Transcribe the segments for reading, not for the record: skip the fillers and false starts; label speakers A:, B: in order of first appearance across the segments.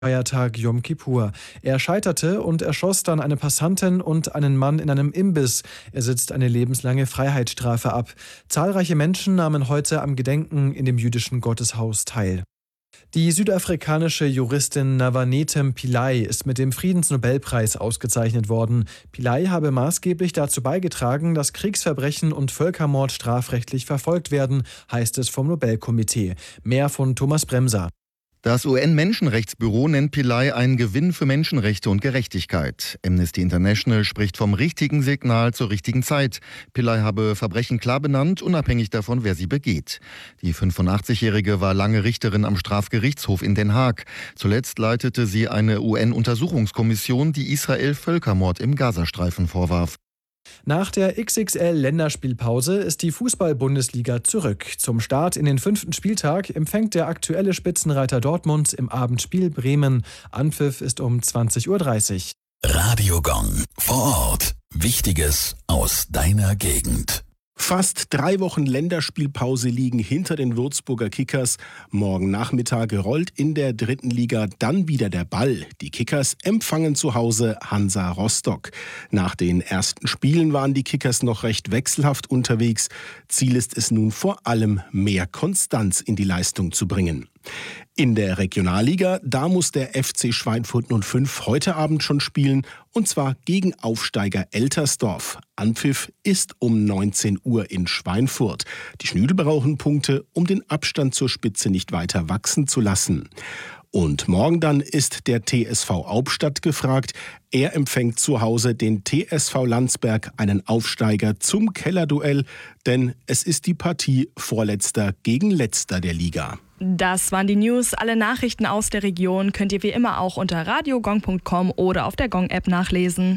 A: Feiertag Jom Kippur. Er scheiterte und erschoss dann eine Passantin und einen Mann in einem Imbiss. Er sitzt eine lebenslange Freiheitsstrafe ab. Zahlreiche Menschen nahmen heute am Gedenken in dem jüdischen Gotteshaus teil. Die südafrikanische Juristin Navanetem Pillay ist mit dem Friedensnobelpreis ausgezeichnet worden. Pillay habe maßgeblich dazu beigetragen, dass Kriegsverbrechen und Völkermord strafrechtlich verfolgt werden, heißt es vom Nobelkomitee. Mehr von Thomas Bremser.
B: Das UN-Menschenrechtsbüro nennt Pillay einen Gewinn für Menschenrechte und Gerechtigkeit. Amnesty International spricht vom richtigen Signal zur richtigen Zeit. Pillay habe Verbrechen klar benannt, unabhängig davon, wer sie begeht. Die 85-Jährige war lange Richterin am Strafgerichtshof in Den Haag. Zuletzt leitete sie eine UN-Untersuchungskommission, die Israel Völkermord im Gazastreifen vorwarf.
A: Nach der XXL-Länderspielpause ist die Fußball-Bundesliga zurück. Zum Start in den 5. Spieltag empfängt der aktuelle Spitzenreiter Dortmund im Abendspiel Bremen. Anpfiff ist um 20:30 Uhr.
C: Radio Gong. Vor Ort. Wichtiges aus deiner Gegend.
D: Fast 3 Wochen Länderspielpause liegen hinter den Würzburger Kickers. Morgen Nachmittag rollt in der 3. Liga dann wieder der Ball. Die Kickers empfangen zu Hause Hansa Rostock. Nach den ersten Spielen waren die Kickers noch recht wechselhaft unterwegs. Ziel ist es nun vor allem, mehr Konstanz in die Leistung zu bringen. In der Regionalliga, da muss der FC Schweinfurt 05 heute Abend schon spielen, und zwar gegen Aufsteiger Eltersdorf. Anpfiff ist um 19 Uhr in Schweinfurt. Die Schnüdel brauchen Punkte, um den Abstand zur Spitze nicht weiter wachsen zu lassen. Und morgen dann ist der TSV Aubstadt gefragt. Er empfängt zu Hause den TSV Landsberg, einen Aufsteiger, zum Kellerduell, denn es ist die Partie Vorletzter gegen Letzter der Liga.
E: Das waren die News. Alle Nachrichten aus der Region könnt ihr wie immer auch unter radiogong.com oder auf der Gong-App nachlesen.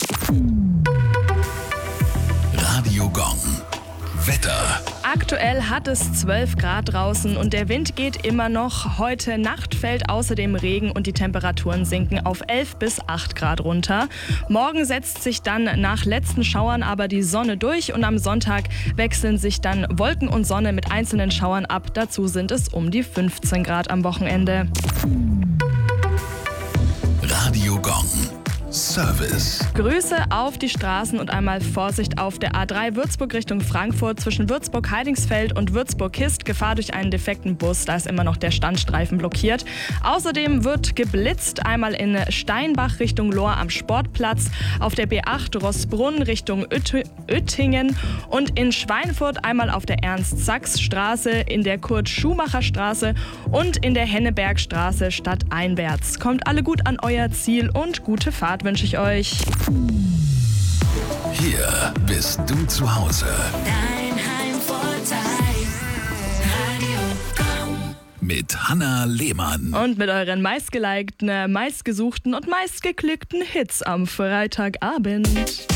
C: Radio Gong. Wetter.
E: Aktuell hat es 12 Grad draußen und der Wind geht immer noch. Heute Nacht fällt außerdem Regen und die Temperaturen sinken auf 11 bis 8 Grad runter. Morgen setzt sich dann nach letzten Schauern aber die Sonne durch und am Sonntag wechseln sich dann Wolken und Sonne mit einzelnen Schauern ab. Dazu sind es um die 15 Grad am Wochenende.
C: Radio Gong. Service.
E: Grüße auf die Straßen und einmal Vorsicht auf der A3 Würzburg Richtung Frankfurt zwischen Würzburg-Heidingsfeld und Würzburg-Kist. Gefahr durch einen defekten Bus, da ist immer noch der Standstreifen blockiert. Außerdem wird geblitzt, einmal in Steinbach Richtung Lohr am Sportplatz, auf der B8 Rossbrunn Richtung Oettingen und in Schweinfurt einmal auf der Ernst-Sachs-Straße, in der Kurt-Schumacher-Straße und in der Hennebergstraße stadteinwärts. Kommt alle gut an euer Ziel und gute Fahrt wünsche ich euch.
C: Hier bist du zu Hause.
F: Dein Heimvorteil. Radio Gong.
C: Mit Hanna Lehmann.
E: Und mit euren meistgelikten, meistgesuchten und meistgeklickten Hits am Freitagabend.